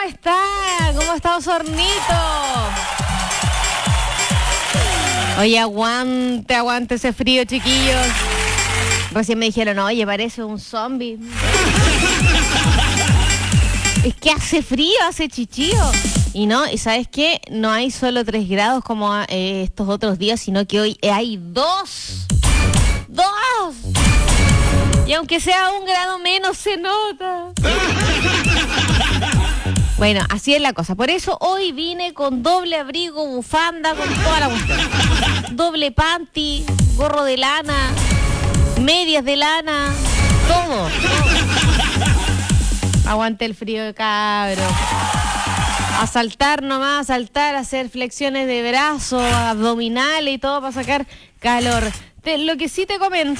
está? ¿Cómo está Osornito? Oye, aguante ese frío, chiquillos. Recién me dijeron, oye, parece un zombie. Es que hace frío, hace chichío. Y no, ¿y sabes qué? No hay solo 3 grados como estos otros días, sino que hoy hay 2. ¡2! Y aunque sea 1 grado menos, se nota. Bueno, así es la cosa. Por eso hoy vine con doble abrigo, bufanda, con toda la cuestión. Doble panty, gorro de lana, medias de lana, todo. Aguante el frío, cabro. A saltar nomás, hacer flexiones de brazos, abdominales y todo para sacar calor. Lo que sí te comento